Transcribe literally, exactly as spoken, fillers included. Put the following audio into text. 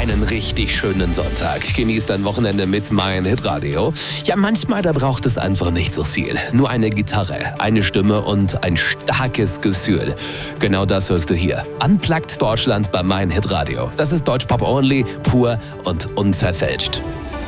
einen richtig schönen Sonntag. Genieß dein Wochenende mit Mein Hitradio. Ja, manchmal, da braucht es einfach nicht so viel. Nur eine Gitarre, eine Stimme und ein starkes Gefühl. Genau das hörst du hier. Unplugged Deutschland bei Mein Hitradio. Das ist Deutschpop only, pur und unverfälscht.